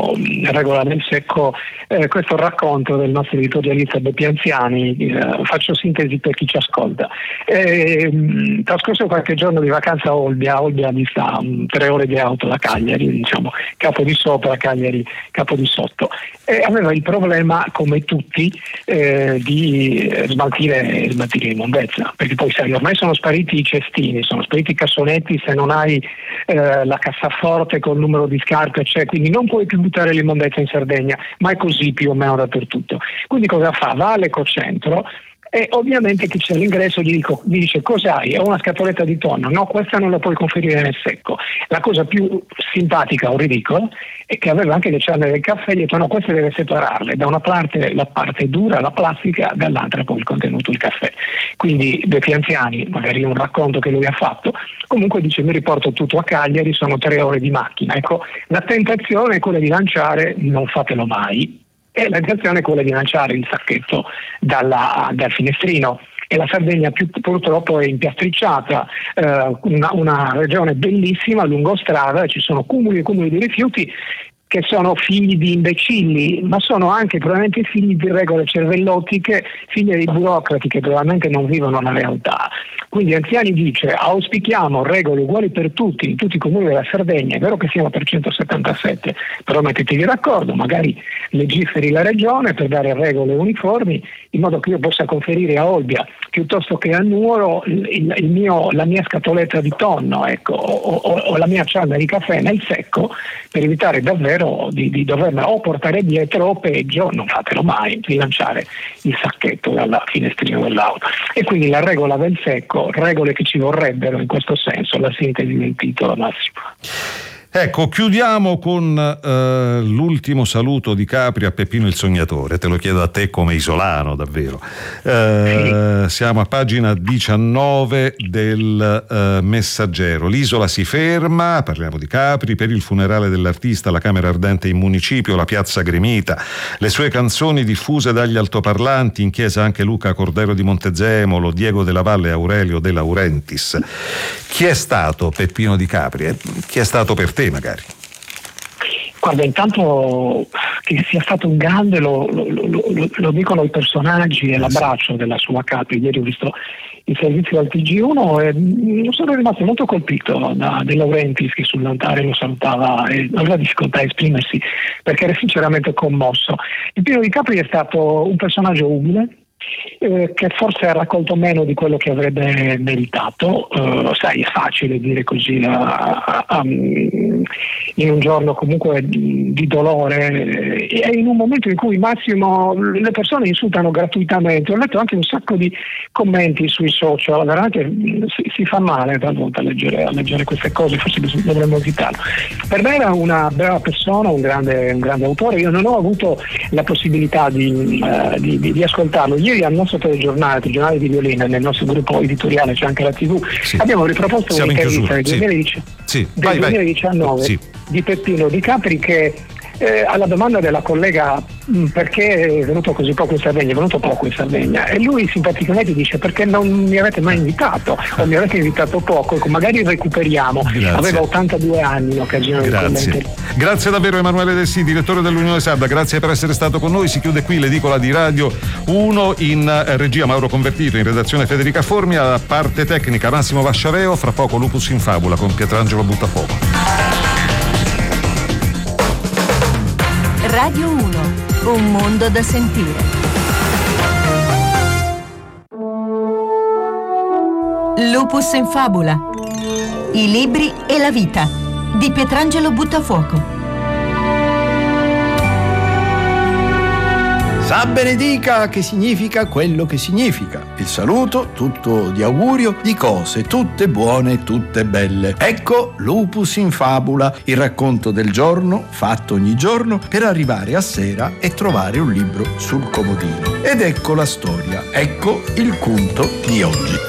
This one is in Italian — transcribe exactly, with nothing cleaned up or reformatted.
secco, regola del secco, eh, questo racconto del nostro editorialista Beppe Anziani, eh, faccio sintesi per chi ci ascolta. Eh, trascorso qualche giorno di vacanza a Olbia, Olbia dista um, tre ore di auto da Cagliari, diciamo capo di sopra, Cagliari capo di sotto, e aveva il problema, come tutti, eh, di smaltire, smaltire immondezza, perché poi sai, ormai sono spariti i cestini, sono spariti i cassonetti, se non hai eh, la cassaforte col numero di scarpe c'è, quindi non puoi più buttare l'immondezza in Sardegna, ma è così più o meno dappertutto. Quindi cosa fa? Va all'ecocentro e ovviamente chi c'è all'ingresso gli, dico, gli dice: cos'hai? Ho una scatoletta di tonno. No, questa non la puoi conferire nel secco. La cosa più simpatica o ridicola è che aveva anche le ciarne del caffè, gli ha detto: no, queste deve separarle, da una parte la parte dura, la plastica, dall'altra poi il contenuto, il caffè. Quindi Beppe Anziani, magari un racconto che lui ha fatto, comunque dice: mi riporto tutto a Cagliari, sono tre ore di macchina. Ecco, la tentazione è quella di lanciare, non fatelo mai, e la tentazione è quella di lanciare il sacchetto dalla, dal finestrino. E la Sardegna più, purtroppo è impiastricciata, eh, una, una regione bellissima, lungo strada, ci sono cumuli e cumuli di rifiuti che sono figli di imbecilli, ma sono anche probabilmente figli di regole cervellotiche, figli di burocrati che probabilmente non vivono la realtà. Quindi Anziani dice: auspichiamo regole uguali per tutti, in tutti i comuni della Sardegna. È vero che siamo per centosettantasette, però mettetevi d'accordo, magari legiferi la regione per dare regole uniformi, in modo che io possa conferire a Olbia, piuttosto che a Nuoro, il, il mio, la mia scatoletta di tonno, ecco, o, o, o la mia ciarna di caffè nel secco, per evitare davvero di, di doverla o portare dietro o peggio, non fatelo mai, di lanciare il sacchetto dalla finestrino dell'auto. E quindi la regola del secco, regole che ci vorrebbero in questo senso, la sintesi del titolo, Massimo. Ecco, chiudiamo con uh, l'ultimo saluto di Capri a Peppino il Sognatore. Te lo chiedo a te come isolano, davvero. Uh, sì. Siamo a pagina diciannove del uh, Messaggero. L'isola si ferma, parliamo di Capri, per il funerale dell'artista, la Camera Ardente in municipio, la piazza gremita, le sue canzoni diffuse dagli altoparlanti, in chiesa anche Luca Cordero di Montezemolo, Diego della Valle e Aurelio De Laurentiis. Chi è stato Peppino di Capri? Chi è stato per te? Magari. Guarda, intanto che sia stato un grande lo, lo, lo, lo dicono i personaggi e l'abbraccio della sua Capri. Ieri ho visto il servizio al T G uno e sono rimasto molto colpito da De Laurentiis, che sull'altare lo salutava e aveva difficoltà a esprimersi perché era sinceramente commosso. Il Pino di Capri è stato un personaggio umile, Eh, che forse ha raccolto meno di quello che avrebbe meritato. Uh, sai, è facile dire così uh, uh, um, in un giorno comunque di, di dolore e in un momento in cui Massimo le persone insultano gratuitamente. Ho letto anche un sacco di commenti sui social, veramente si, si fa male talvolta a leggere, a leggere queste cose, forse dovremmo evitarlo. Per me era una brava persona, un grande, un grande autore. Io non ho avuto la possibilità di, uh, di, di, di ascoltarlo. Ieri al nostro telegiornale, il giornale di Violina, nel nostro gruppo editoriale c'è anche la tivù, sì. Abbiamo riproposto Siamo un'intervista del, sì. duemiladici, sì. del vai, duemiladiciannove sì. di Peppino di Capri che eh, alla domanda della collega mh, perché è venuto così poco in Sardegna, è venuto poco in Sardegna, e lui simpaticamente dice: perché non mi avete mai invitato o mi avete invitato poco, ecco, magari recuperiamo. Grazie. Aveva ottantadue anni in occasione del commento. Grazie davvero Emanuele Dessì, direttore dell'Unione Sarda, grazie per essere stato con noi. Si chiude qui l'edicola di Radio uno, in regia Mauro Convertito, in redazione Federica Formi, alla parte tecnica Massimo Vasciareo. Fra poco Lupus in Fabula con Pietrangelo Buttafuoco. Radio uno, un mondo da sentire. Lupus in Fabula, i libri e la vita di Pietrangelo Buttafuoco. Sa benedica, che significa quello che significa. Il saluto, tutto di augurio, di cose tutte buone e tutte belle. Ecco Lupus in Fabula, il racconto del giorno, fatto ogni giorno, per arrivare a sera e trovare un libro sul comodino. Ed ecco la storia, ecco il conto di oggi.